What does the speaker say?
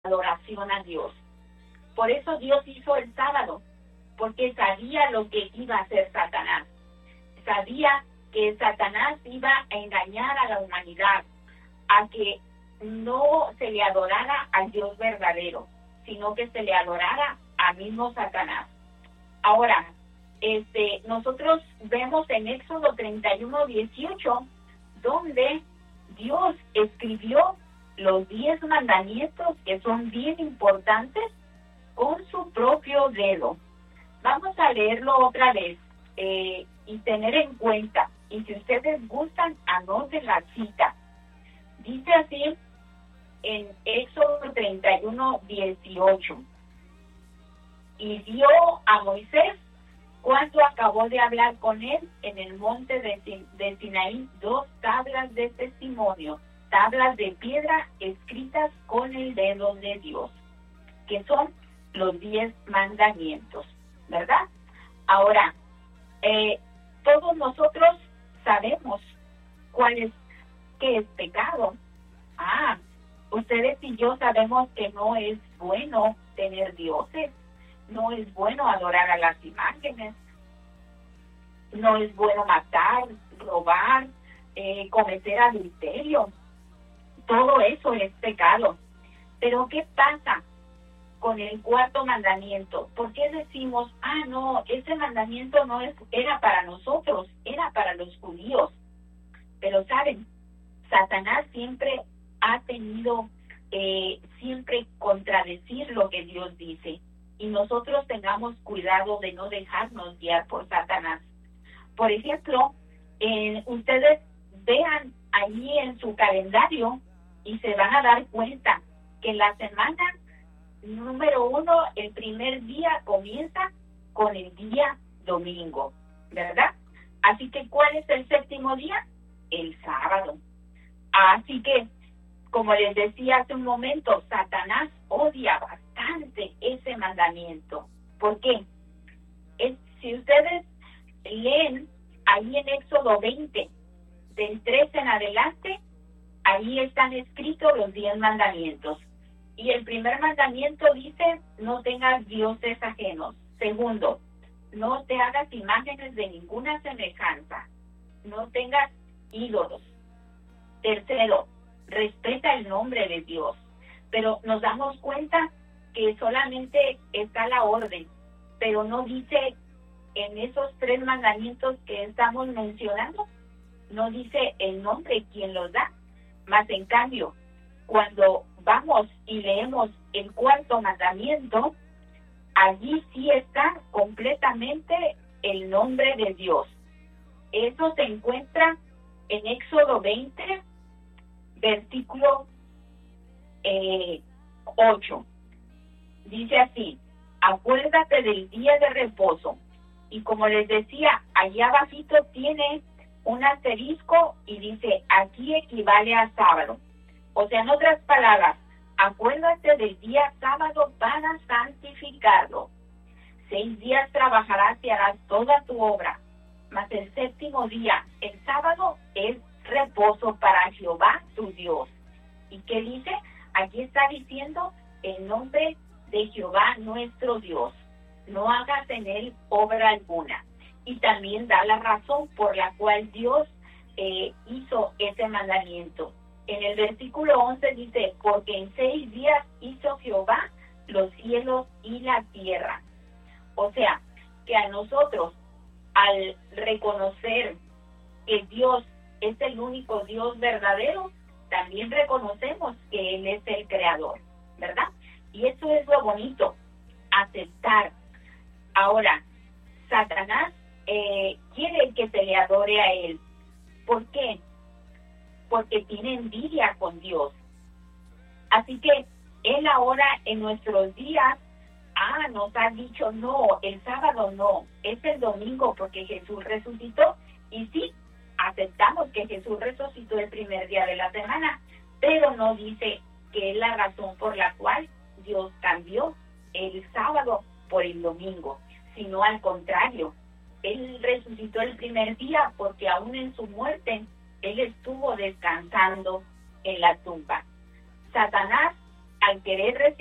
adoración a Dios. Por eso Dios hizo el sábado, porque sabía lo que iba a hacer Satanás. Sabía que Satanás iba a engañar a la humanidad, a que no se le adorara al Dios verdadero, sino que se le adorara a mismo Satanás. Ahora, nosotros vemos en Éxodo 31:18, donde Dios escribió los 10 mandamientos, que son bien importantes, con su propio dedo. Vamos a leerlo otra vez y tener en cuenta. Y si ustedes gustan, anoten la cita. Dice así en Éxodo 31:18. Y dio a Moisés, cuando acabó de hablar con él en el monte de Sinaí, 2 tablas de testimonio, tablas de piedra escritas con el dedo de Dios, que son los 10 mandamientos, ¿verdad? Ahora, todos nosotros sabemos qué es pecado. Ustedes y yo sabemos que no es bueno tener dioses, no es bueno adorar a las imágenes, no es bueno matar, robar, cometer adulterio. Todo eso es pecado. Pero ¿qué pasa con el 4º mandamiento? ¿Por qué decimos, no, ese mandamiento no era para nosotros, era para los judíos? Pero saben, Satanás siempre ha tenido, siempre contradecir lo que Dios dice. Y nosotros tengamos cuidado de no dejarnos guiar por Satanás. Por ejemplo, ustedes vean allí en su calendario y se van a dar cuenta que la semana número 1, el primer día comienza con el día domingo, ¿verdad? Así que, ¿cuál es el 7º día? El sábado. Así que, como les decía hace un momento, Satanás odia bastante ese mandamiento. ¿Por qué? Si ustedes leen ahí en Éxodo 20, del 13 en adelante, ahí están escritos los 10 mandamientos. Y el primer mandamiento dice, no tengas dioses ajenos. Segundo, no te hagas imágenes de ninguna semejanza. No tengas ídolos. Tercero, respeta el nombre de Dios. Pero nos damos cuenta que solamente está la orden, pero no dice en esos 3 mandamientos que estamos mencionando, no dice el nombre quien los da. Más en cambio, cuando vamos y leemos el 4º mandamiento, allí sí está completamente el nombre de Dios. Eso se encuentra en Éxodo 20, versículo 8. Dice así, acuérdate del día de reposo. Y como les decía, allá abajito tiene un asterisco y dice, aquí equivale a sábado. O sea, en otras palabras, acuérdate del día sábado para santificarlo. 6 días trabajarás y harás toda tu obra, mas el 7º día, el sábado, es reposo para Jehová tu Dios. ¿Y qué dice? Aquí está diciendo el nombre de Jehová nuestro Dios. No hagas en él obra alguna. Y también da la razón por la cual Dios hizo ese mandamiento. En el versículo 11 dice, porque en 6 días hizo Jehová los cielos y la tierra. O sea, que a nosotros, al reconocer que Dios es el único Dios verdadero, también reconocemos que Él es el creador, ¿verdad? Y eso es lo bonito, aceptar. Ahora, Satanás quiere que se le adore a Él. ¿Por qué? Porque tiene envidia con Dios. Así que Él ahora en nuestros días, nos ha dicho, no, el sábado no, es el domingo porque Jesús resucitó. Y sí, aceptamos que Jesús resucitó el primer día de la semana, pero no dice que es la razón por la cual Dios cambió el sábado por el domingo, sino al contrario. Él resucitó el primer día porque aún en su muerte, Él estuvo descansando en la tumba. Satanás al querer recibir